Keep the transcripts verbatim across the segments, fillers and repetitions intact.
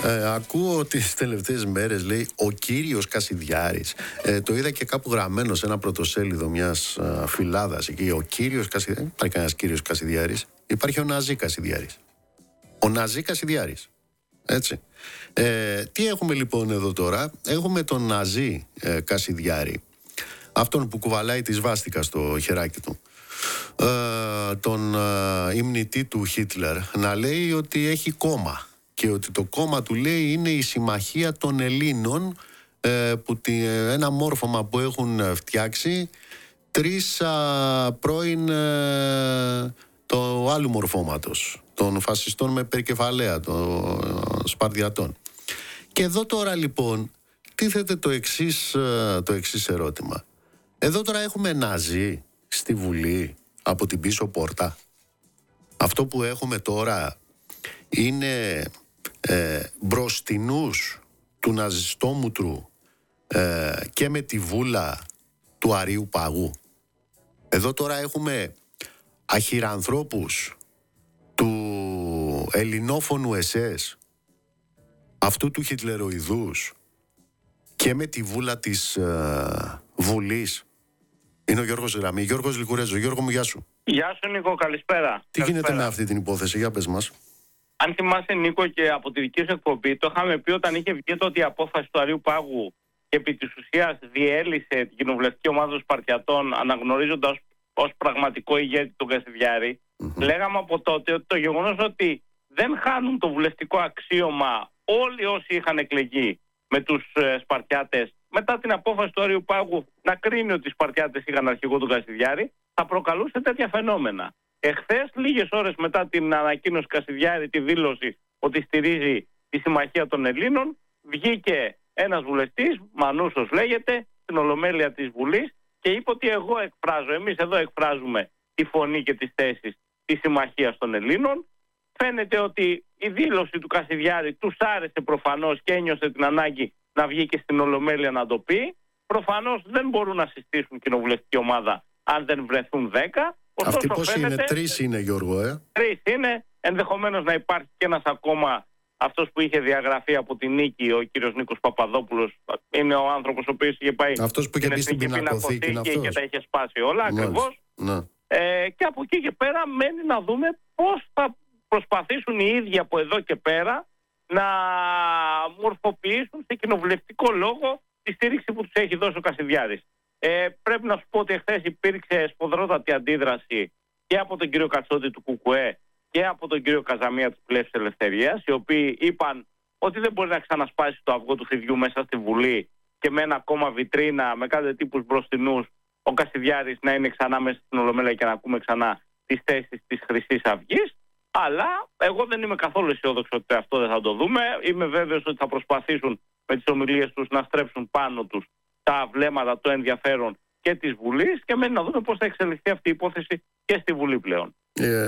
Ε, ακούω τις τελευταίες μέρες, λέει, ο κύριος Κασιδιάρης. Ε, το είδα και κάπου γραμμένο σε ένα πρωτοσέλιδο μιας α, φυλάδας. Εκεί, ο κύριος Κασιδιάρης. Δεν υπάρχει κανένας κύριος Κασιδιάρης. Υπάρχει ο Ναζί Κασιδιάρης. Ο Ναζί Κασιδιάρης. Έτσι. Ε, τι έχουμε λοιπόν εδώ τώρα? Έχουμε τον Ναζί ε, Κασιδιάρη. Αυτόν που κουβαλάει τη σβάστηκα στο χεράκι του. Ε, τον ε, υμνητή του Χίτλερ να λέει ότι έχει κόμμα. Και ότι το κόμμα του, λέει, είναι η Συμμαχία των Ελλήνων, ε, που τη, ένα μόρφωμα που έχουν φτιάξει τρεις α, πρώην ε, το άλλου μορφώματος, των φασιστών με περικεφαλαία, των ε, Σπαρδιατών. Και εδώ τώρα λοιπόν τίθεται το εξής, ε, το εξής ερώτημα. Εδώ τώρα έχουμε Ναζί στη Βουλή από την πίσω πόρτα. Αυτό που έχουμε τώρα είναι ε, μπροστινούς του ναζιστόμουτρου ε, και με τη βούλα του Αρείου Παγού. Εδώ τώρα έχουμε αχυρανθρώπους του ελληνόφωνου ες ες, αυτού του χιτλεροειδούς, και με τη βούλα της ε, Βουλής. Είναι ο Γιώργος Γραμμή. Γιώργος Λικουρέζο. Γιώργο μου, γεια σου. Γεια σου, Νίκο, καλησπέρα. Τι καλησπέρα. γίνεται με αυτή την υπόθεση, για πες μας. Αν θυμάσαι, Νίκο, και από τη δική σου εκπομπή, το είχαμε πει όταν είχε βγει τότε η απόφαση του Αρείου Πάγου και επί της ουσίας διέλυσε την κοινοβουλευτική ομάδα των Σπαρτιατών, αναγνωρίζοντας ως πραγματικό ηγέτη τον Κασιδιάρη. Mm-hmm. Λέγαμε από τότε ότι το γεγονός ότι δεν χάνουν το βουλευτικό αξίωμα όλοι όσοι είχαν εκλεγεί με τους ε, Σπαρτιάτες, μετά την απόφαση του Αρείου Πάγου να κρίνει ότι οι Σπαρτιάτες είχαν αρχηγό τον Κασιδιάρη, θα προκαλούσε τέτοια φαινόμενα. Εχθές, λίγες ώρες μετά την ανακοίνωση Κασιδιάρη, τη δήλωση ότι στηρίζει τη Συμμαχία των Ελλήνων, βγήκε ένας βουλευτής, Μανούσος λέγεται, στην Ολομέλεια της Βουλής και είπε ότι εγώ εκφράζω, εμείς εδώ εκφράζουμε τη φωνή και τις θέσεις της Συμμαχίας των Ελλήνων. Φαίνεται ότι η δήλωση του Κασιδιάρη τους άρεσε προφανώς και ένιωσε την ανάγκη να βγει και στην Ολομέλεια να το πει. Προφανώς δεν μπορούν να συστήσουν κοινοβουλευτική ομάδα αν δεν βρεθούν δέκα. Ωστόσο, αυτοί πόσοι φαίνεται, είναι? Τρεις είναι, Γιώργο, ε? Τρεις είναι. Ενδεχομένως να υπάρχει και ένας ακόμα, αυτός που είχε διαγραφεί από την νίκη, ο κύριος Νίκος Παπαδόπουλος. Είναι ο άνθρωπος ο οποίος είχε πάει αυτός που είχε μπει στην πινακοθήκη και τα είχε σπάσει όλα. Ακριβώς. Ναι. Ε, και από εκεί και πέρα μένει να δούμε πώς θα προσπαθήσουν οι ίδιοι από εδώ και πέρα να μορφοποιήσουν σε κοινοβουλευτικό λόγο τη στήριξη που τους έχει δώσει ο Κασιδιάρης. Ε, πρέπει να σου πω ότι εχθές υπήρξε σφοδρότατη αντίδραση και από τον κύριο Κατσότη του Κουκουέ και από τον κύριο Καζαμία της Πλεύσης Ελευθερίας, οι οποίοι είπαν ότι δεν μπορεί να ξανασπάσει το αυγό του φιδιού μέσα στη Βουλή και με ένα ακόμα βιτρίνα, με κάτι τύπους μπροστινούς, ο Κασιδιάρης να είναι ξανά μέσα στην Ολομέλεια και να ακούμε ξανά τις θέσεις της Χρυσής Αυγής. Αλλά εγώ δεν είμαι καθόλου αισιόδοξο ότι αυτό δεν θα το δούμε. Είμαι βέβαιος ότι θα προσπαθήσουν με τις ομιλίες τους να στρέψουν πάνω τους τα βλέμματα, το ενδιαφέρον και της Βουλής, και μένει να δούμε πώς θα εξελιχθεί αυτή η υπόθεση και στη Βουλή πλέον. Ε,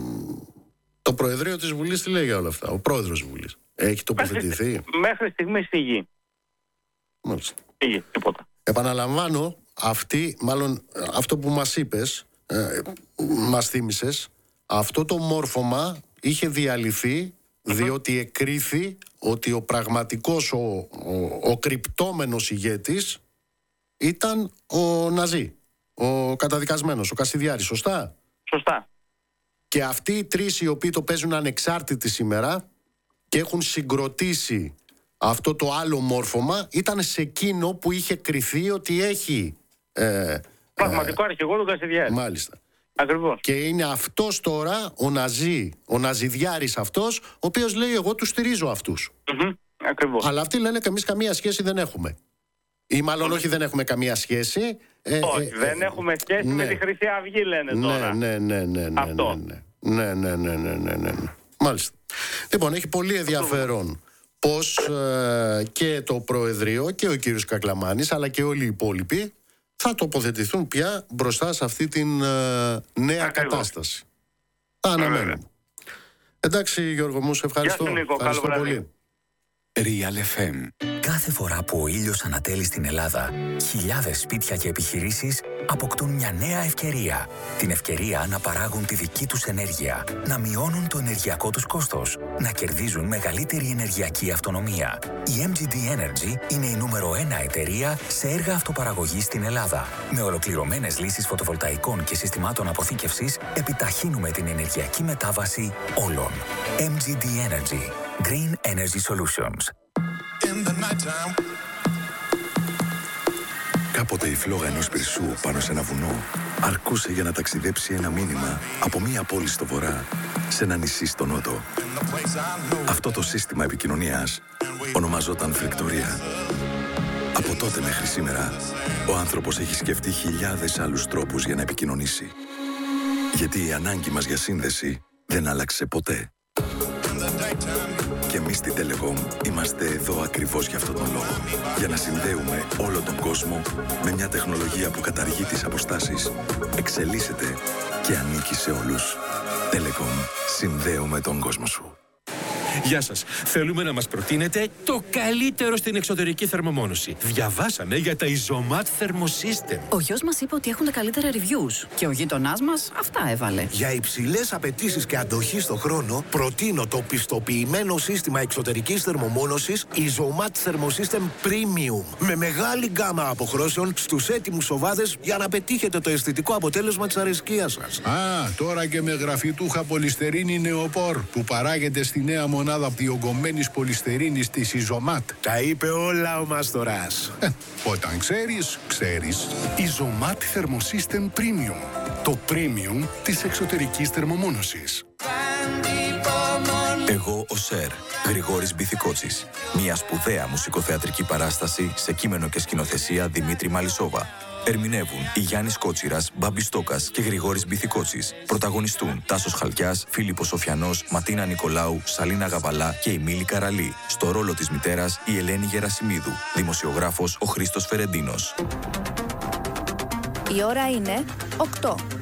το Προεδρείο της Βουλής τι λέει για όλα αυτά? Ο Πρόεδρος της Βουλής έχει τοποθετηθεί? Μέχρι, μέχρι στιγμής σιγή. Μάλιστα. Σιγή, τίποτα. Επαναλαμβάνω, αυτή, μάλλον αυτό που μας είπες, ε, μας θύμισες, αυτό το μόρφωμα είχε διαλυθεί mm-hmm. διότι εκρίθη ότι ο πραγματικός, ο, ο, ο κρυπτόμενος ηγέτης ήταν ο Ναζί, ο καταδικασμένος, ο Κασιδιάρης, σωστά? Σωστά. Και αυτοί οι τρεις οι οποίοι το παίζουν ανεξάρτητοι σήμερα και έχουν συγκροτήσει αυτό το άλλο μόρφωμα, ήταν σε εκείνο που είχε κριθεί ότι έχει ε, πραγματικό ε, αρχηγό του Κασιδιάρη. Μάλιστα. Ακριβώς. Και είναι αυτός τώρα ο Ναζί, ο Ναζιδιάρης αυτός, ο οποίος λέει εγώ τους στηρίζω αυτούς. Mm-hmm. Ακριβώς. Αλλά αυτοί λένε και εμείς καμία σχέση δεν έχουμε. Ή μάλλον όχι, δεν έχουμε καμία σχέση. Ε, όχι, ε, δεν ε, έχουμε σχέση ναι. με τη Χρυσή Αυγή, λένε τώρα. Ναι, ναι, ναι, ναι. Αυτό. Ναι, ναι, ναι, ναι, ναι, ναι, ναι. Μάλιστα. Λοιπόν, έχει πολύ ενδιαφέρον πως ε, και το Προεδρείο και ο κύριος Κακλαμάνης αλλά και όλοι οι υπόλοιποι θα τοποθετηθούν πια μπροστά σε αυτή την ε, νέα Ακριβώς. κατάσταση. Θα αναμένουμε. Εντάξει, Γιώργο μου, σε ευχαριστώ. Γεια σου, Νίκο, ευχαριστώ πολύ. Real εφ εμ. Κάθε φορά που ο ήλιος ανατέλει στην Ελλάδα, χιλιάδες σπίτια και επιχειρήσεις αποκτούν μια νέα ευκαιρία. Την ευκαιρία να παράγουν τη δική τους ενέργεια, να μειώνουν το ενεργειακό τους κόστος, να κερδίζουν μεγαλύτερη ενεργειακή αυτονομία. Η εμ τζι ντι Energy είναι η νούμερο ένα εταιρεία σε έργα αυτοπαραγωγής στην Ελλάδα. Με ολοκληρωμένες λύσεις φωτοβολταϊκών και συστημάτων αποθήκευσης, επιταχύνουμε την ενεργειακή μετάβαση όλων. εμ τζι ντι Energy. Green Energy Solutions. Κάποτε η φλόγα ενός πυρσού πάνω σε ένα βουνό αρκούσε για να ταξιδέψει ένα μήνυμα από μία πόλη στο βορρά σε ένα νησί στο νότο. Αυτό το σύστημα επικοινωνίας ονομαζόταν φρεκτορία. Από τότε μέχρι σήμερα, ο άνθρωπος έχει σκεφτεί χιλιάδες άλλους τρόπους για να επικοινωνήσει. Γιατί η ανάγκη μας για σύνδεση δεν άλλαξε ποτέ. Και εμείς στη Telecom είμαστε εδώ ακριβώς για αυτόν τον λόγο. Για να συνδέουμε όλο τον κόσμο με μια τεχνολογία που καταργεί τις αποστάσεις, εξελίσσεται και ανήκει σε όλους. Telecom. Συνδέουμε τον κόσμο σου. Γεια σας. Θέλουμε να μας προτείνετε το καλύτερο στην εξωτερική θερμομόνωση. Διαβάσαμε για τα Isomat Thermosystem. Ο γιος μας είπε ότι έχουν τα καλύτερα reviews και ο γείτονάς μας αυτά έβαλε. Για υψηλές απαιτήσεις και αντοχή στο χρόνο, προτείνω το πιστοποιημένο σύστημα εξωτερικής θερμομόνωσης Isomat Thermosystem Premium. Με μεγάλη γκάμα αποχρώσεων στους έτοιμους οβάδες για να πετύχετε το αισθητικό αποτέλεσμα της αρεσκίας σας. Α, τώρα και με γραφιτούχα πολυστερίνη νεοπόρ που παράγεται στη νέα μονάδα διογκωμένης πολυστερίνης της Isomat. Τα είπε όλα ο Μάστορας. Ε, όταν ξέρεις, ξέρεις. Isomat Thermosystem Premium. Το premium της εξωτερικής θερμομόνωσης. Εγώ ο Σερ, Γρηγόρης Μπιθικότσης. Μια σπουδαία μουσικοθεατρική παράσταση σε κείμενο και σκηνοθεσία Δημήτρη Μαλισσόβα. Ερμηνεύουν η Γιάννης Κότσιρας, Μπάμπης Στόκας και Γρηγόρης Μπιθικότσης. Πρωταγωνιστούν Τάσος Χαλκιάς, Φίλιππος Σοφιανός, Ματίνα Νικολάου, Σαλίνα Γαβαλά και η Μίλη Καραλή. Στο ρόλο της μητέρας η Ελένη Γερασιμίδου. Δημοσιογράφος ο Χρήστος Φερεντίνος. Η ώρα είναι οκτώ.